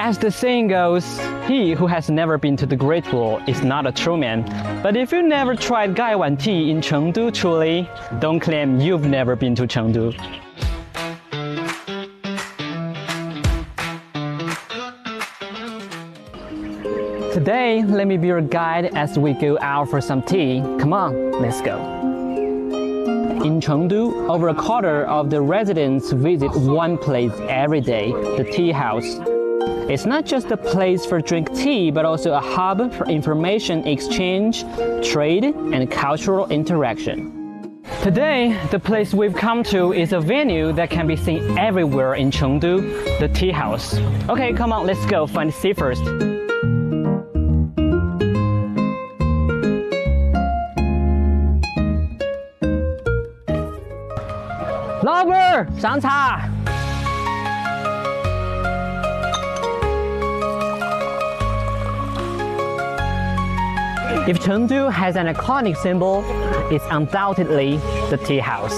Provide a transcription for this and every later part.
As the saying goes, he who has never been to the Great Wall is not a true man. But if you never tried Gaiwan tea in Chengdu truly, don't claim you've never been to Chengdu. Today, let me be your guide as we go out for some tea. Come on, let's go. In Chengdu, over a quarter of the residents visit one place every day, the tea house. It's not just a place for drink tea, but also a hub for information exchange, trade, and cultural interaction. Today, the place we've come to is a venue that can be seen everywhere in Chengdu, the tea house. Okay, come on, let's go find tea first. 老板儿，上茶。If Chengdu has an iconic symbol, it's undoubtedly the tea house.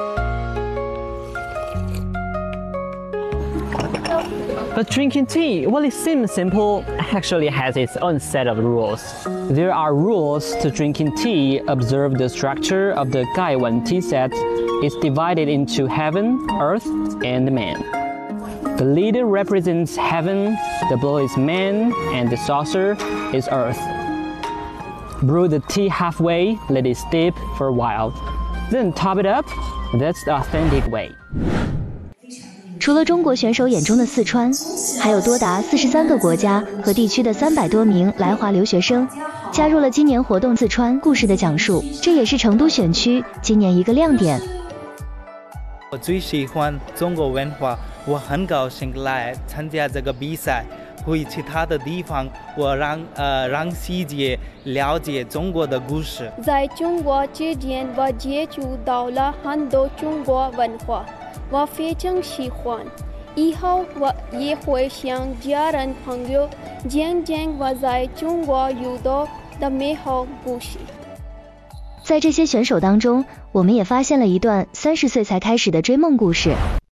But drinking tea, while it seems simple, actually has its own set of rules. There are rules to drinking tea. Observe the structure of the Gaiwan tea set. It's divided into heaven, earth, and man. The leader represents heaven, the bowl is man, and the saucer is earth. Brew the tea halfway, let it steep for a while. Then top it up. That's the authentic way. 除了中国选手眼中的四川，还有多达43个国家和地区的300多名来华留学生加入了今年活动四川故事的讲述，这也是成都选区今年一个亮点。 我最喜欢中国文化，我很高兴来参加这个比赛。回其他的地方，我让世界了解中国的故事。 在中国之间，我接触到了很多中国文化，我非常喜欢。以后我也会向家人朋友讲讲我在中国遇到的美好故事。 在这些选手当中，我们也发现了一段30岁才开始的追梦故事。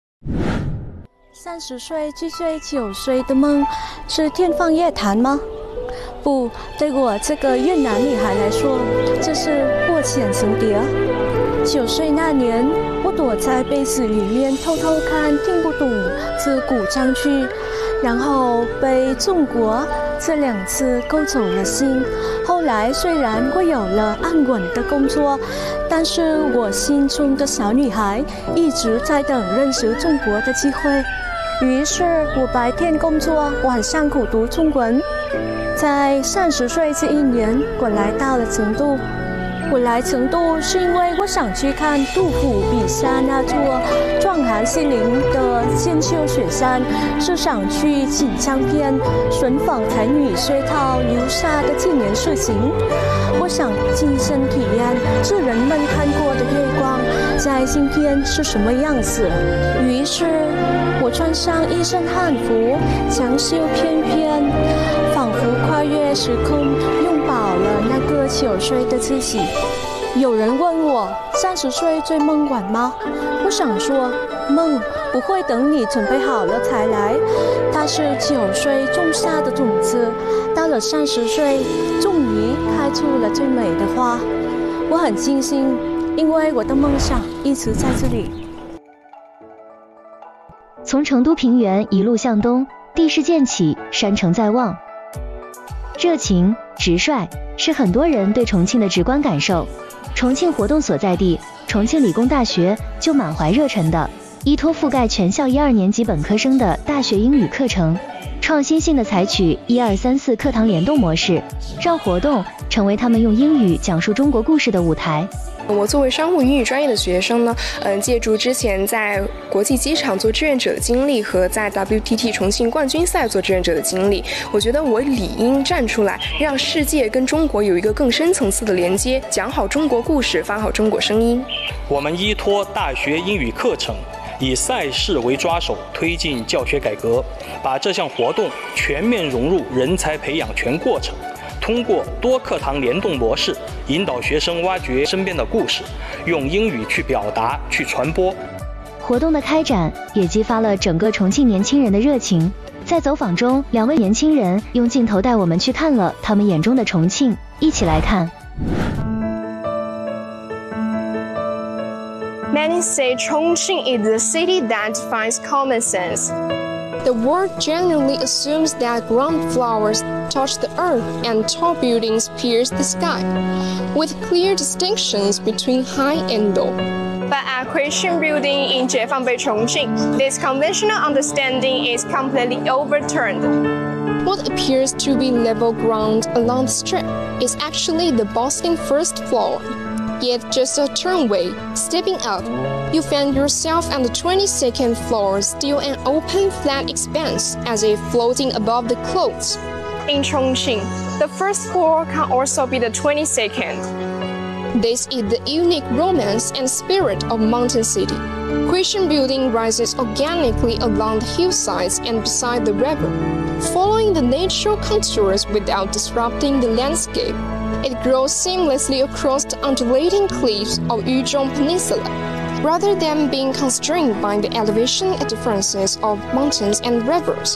30岁去追9岁的梦，是天方夜谭吗？不，对我这个越南女孩来说，这是过浅层蝶。9岁那年，我躲在被子里面偷偷看听不懂自古章句，然后被中国这2字勾走了心。后来虽然我有了安稳的工作，但是我心中的小女孩一直在等认识中国的机会。于是我白天工作，晚上苦读中文。在30岁这一年，我来到了成都。我来成都是因为我想去看杜甫笔下那座壮汉心灵的千秋雪山，是想去锦江边寻访才女薛涛留下的纪念事情。我想亲身体验是人们看过的月光在今天是什么样子。于是我穿上一身汉服，长袖翩翩，仿佛跨越时空，拥抱了那个9岁的自己。有人问我30岁追梦晚吗？我想说，梦不会等你准备好了才来，它是9岁种下的种子，到了30岁，终于开出了最美的花。我很庆幸，因为我的梦想一直在这里。 从成都平原一路向东，地势渐起，山城在望。热情、直率是很多人对重庆的直观感受。重庆活动所在地重庆理工大学就满怀热忱的依托覆盖全校12年级本科生的大学英语课程，创新性的采取1234课堂联动模式，让活动成为他们用英语讲述中国故事的舞台。 我作为商务英语专业的学生呢，借助之前在国际机场做志愿者的经历和在 WTT 重庆冠军赛做志愿者的经历，我觉得我理应站出来，让世界跟中国有一个更深层次的连接，讲好中国故事，发好中国声音。 我们依托大学英语课程，以赛事为抓手，推进教学改革，把这项活动全面融入人才培养全过程。通过多课堂联动模式，引导学生挖掘身边的故事，用英语去表达、去传播。 活动的开展也激发了整个重庆年轻人的热情。 在走访中，2位年轻人用镜头带我们去看了他们眼中的重庆，一起来看。 Many say Chongqing is the city that defines common sense. The word generally assumes that ground floors touch the earth and tall buildings pierce the sky, with clear distinctions between high and low. But at Christian Building in Jiefangbei, Chongqing, this conventional understanding is completely overturned. What appears to be level ground along the strip is actually the bustling first floor. Yet just a turnway, stepping up, you find yourself on the 22nd floor, still an open flat expanse, as if floating above the clouds. In Chongqing, the first floor can also be the 22nd. This is the unique romance and spirit of Mountain City. Christian Building rises organically along the hillsides and beside the river, following the natural contours without disrupting the landscape. It grows seamlessly across the undulating cliffs of Yuzhong Peninsula, rather than being constrained by the elevation differences of mountains and rivers.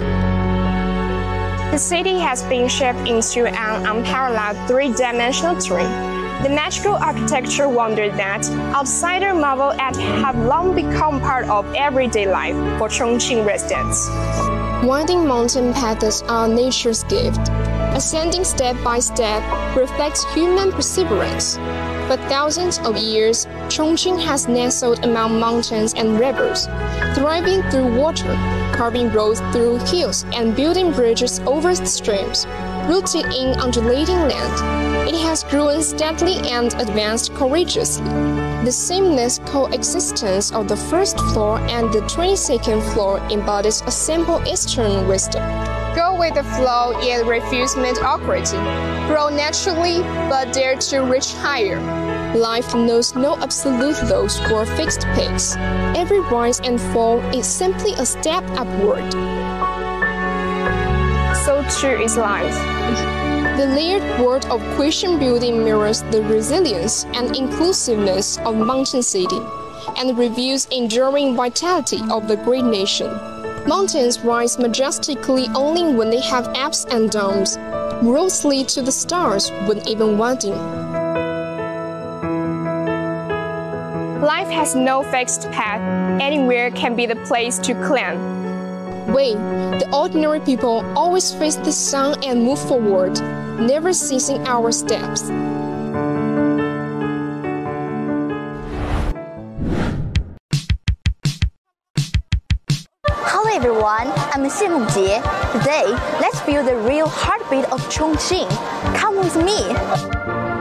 The city has been shaped into an unparalleled three-dimensional dream. The magical architecture wonder that outsider marvel at have long become part of everyday life for Chongqing residents. Winding mountain paths are nature's gift. Ascending step by step reflects human perseverance. For thousands of years, Chongqing has nestled among mountains and rivers, thriving through water, carving roads through hills, and building bridges over streams. Rooted in undulating land, it has grown steadily and advanced courageously. The seamless coexistence of the first floor and the 22nd floor embodies a simple Eastern wisdom. Go with the flow, yet refuse mediocrity. Grow naturally, but dare to reach higher. Life knows no absolute lows or fixed peaks. Every rise and fall is simply a step upward. So too is life. The layered world of Christian Building mirrors the resilience and inclusiveness of Mountain City, and reveals enduring vitality of the great nation. Mountains rise majestically only when they have ups and downs. Roads lead to the stars when even winding. Life has no fixed path. Anywhere can be the place to climb. We, the ordinary people, always face the sun and move forward, never ceasing our steps. Hello everyone, I'm Xie Mongjie. Today, let's feel the real heartbeat of Chongqing. Come with me.